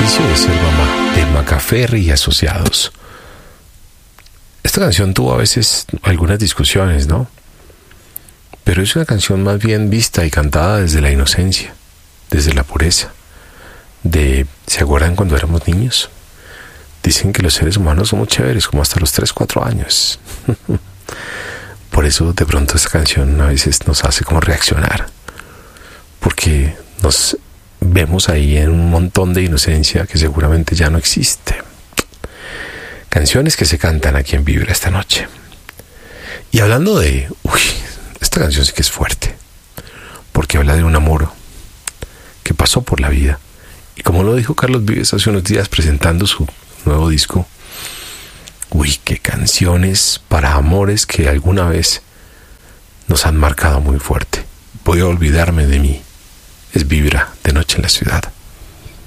oficio de ser mamá, de Macaferri y Asociados. Esta canción tuvo a veces algunas discusiones, ¿no? Pero es una canción más bien vista y cantada desde la inocencia, desde la pureza. ¿Se acuerdan cuando éramos niños? Dicen que los seres humanos somos chéveres, como hasta los 3, 4 años. Por eso de pronto esta canción a veces nos hace como reaccionar, porque nos vemos ahí en un montón de inocencia que seguramente ya no existe. Canciones que se cantan aquí en Vibra esta noche. Y hablando de... esta canción sí que es fuerte, porque habla de un amor que pasó por la vida. Y como lo dijo Carlos Vives hace unos días presentando su nuevo disco, qué canciones para amores que alguna vez nos han marcado muy fuerte. Voy a olvidarme de mí. Es Vibra, de noche en la ciudad.